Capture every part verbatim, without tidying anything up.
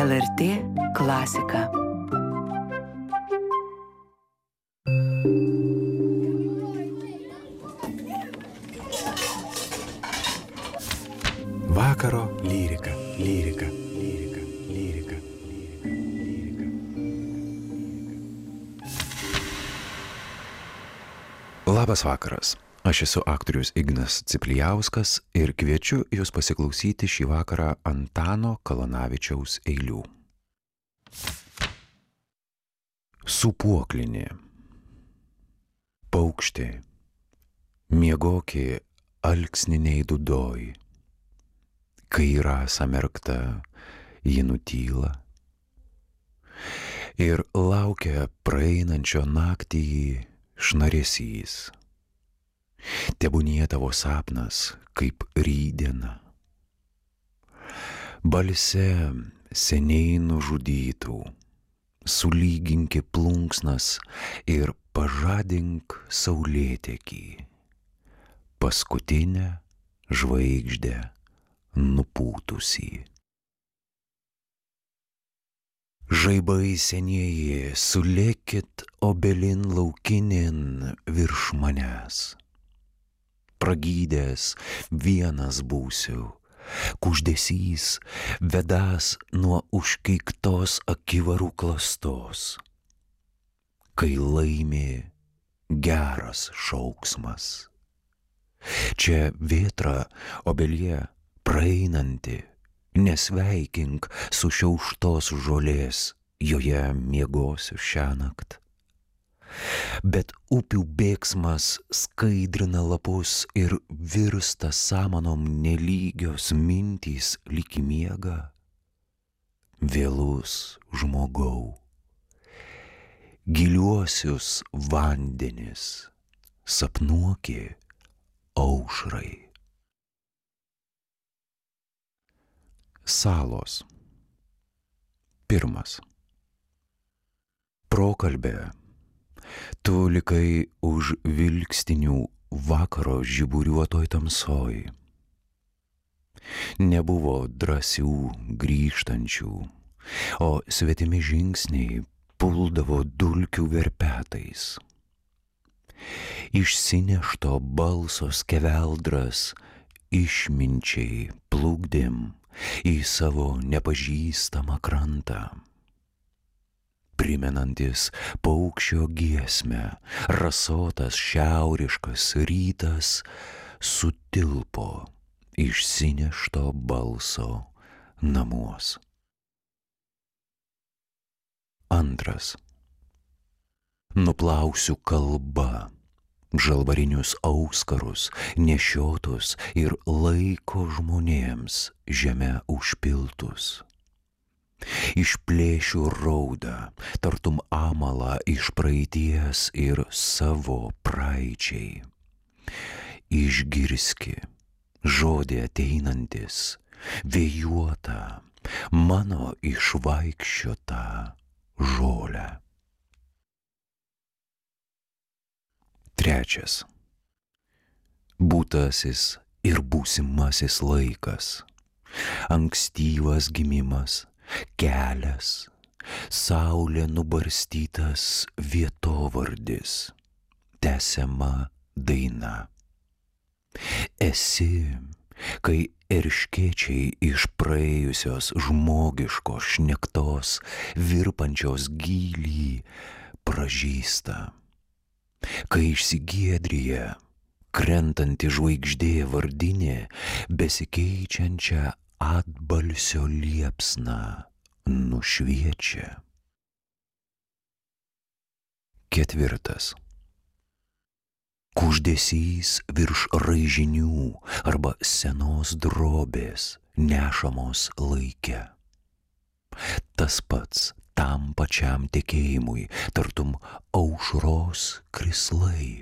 L R T klasika. Vakaro lyrika, lyrika, lyrika, lyrika, lyrika, lyrika. Labas vakaras. Aš esu aktorius Ignas Ciplijauskas ir kviečiu jūs pasiklausyti šį vakarą Antano Kalanavičiaus eilių. Sūpuoklinė. Paukštė. Miegokė alksniniai dudoj. Kai rasa merkta, ji nutyla ir laukia praeinančio naktį šnaresys. Tebūnie tavo sapnas kaip rytdiena. Balse seniai nužudytų, sulyginki plunksnas ir pažadink saulėtekį. Paskutinę žvaigždę nupūtusį. Žaibai senieji, sulėkit obelin laukinin virš manęs. Pragydęs vienas būsiu, kuždesys vedas nuo užkeiktos akivarų klastos. Kai laimė geras šauksmas. Čia vėtra obelie praeinanti, nesveikink su šiauštos žolės, joje miegosiu šiąnakt. Bet upių bėgsmas skaidrina lapus ir virsta samanom nelygios mintys lyg į miegą. Vėlus žmogau, giliuosius vandenis sapnuoki aušrai. Salos. Pirmas. Prokalbė. Tu likai už vilkstinių vakaro žiburiuotoj tamsoj. Nebuvo drąsių grįžtančių, o svetimi žingsniai puldavo dulkių verpetais. Išsinešto balso skeveldras išminčiai plukdėm į savo nepažįstamą krantą. Primenantis paukščio giesmę, rasotas šiauriškas rytas sutilpo išsinešto balso namuos. Antras. Nuplausiu kalba, žalvarinius auskarus, nešiotus ir laiko žmonėms žeme užpiltus. Išplėšiu raudą, tartum amalą iš praeities ir savo praeičiai. Išgirski žodį ateinantis, vėjuotą, mano išvaikščiotą žolę. Trečias. Būtasis ir būsimasis laikas, ankstyvas gimimas, kelias, saulė nubarstytas vietovardis, tęsiama daina. Esi, kai erškėčiai iš praėjusios žmogiškos šnektos virpančios gylį pražįsta. Kai išsigiedrija, krentanti žvaigždė vardinė besikeičiančią atbalsio liepsną nušviečia. Ketvirtas. Kuždesys virš raižinių arba senos drobės nešamos laike. Tas pats tam pačiam tekėjimui, tartum aušros krislai.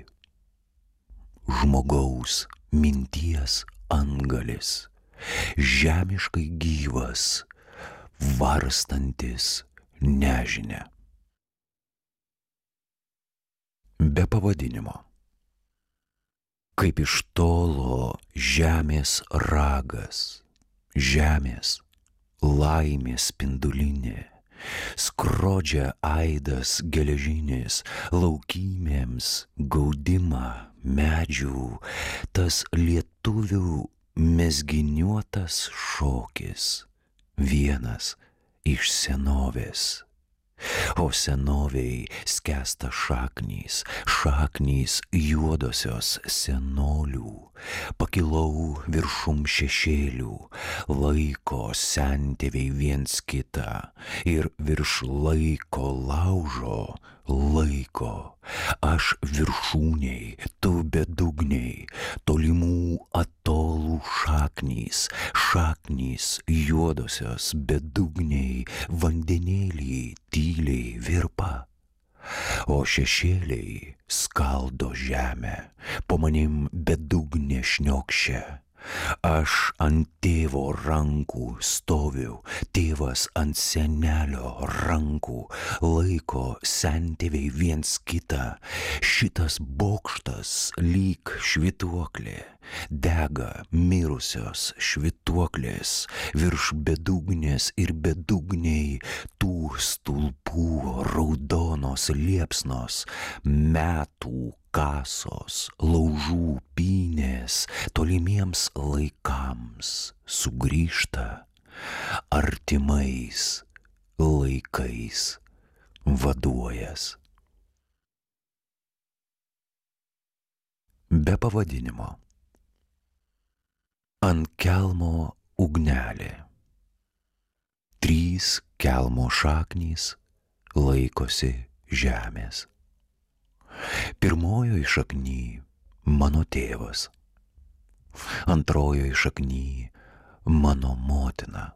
Žmogaus minties antgalis, žemiškai gyvas, varstantis nežinia. Be pavadinimo. Kaip iš tolo žemės ragas, žemės laimė spindulinė, skrodžia aidas geležinis, laukymėms gaudimą medžių, tas lietuvių mezginiuotas šokis, vienas iš senovės. O senovėj skęsta šaknys, šaknys juodosios senolių, pakilau viršum šešėlių, laiko sentėviai viens kitą ir virš laiko laužo laiko. Aš viršūniai, tu bedugniai, tolimų atolų šaknys, šaknys juodosios bedugniai, vandenėlį tyliai virpa. O šešėliai skaldo žemę, po manim bedugnė šniokščia. Aš ant tėvo rankų stoviu, tėvas ant senelio rankų, laiko sentėviai viens kitą. Šitas bokštas lyg švytuoklė, dega mirusios švytuoklės, virš bedugnės ir bedugniai tų stulpų raudonos liepsnos, metų kasos, laužų pynės, tolimiems laikams sugrįžta, artimais laikais vaduojas. Be pavadinimo. Ant kelmo ugnelė. Trys kelmo šaknys laikosi žemės. Pirmojoj šakny mano tėvas, antrojoj šakny mano motina,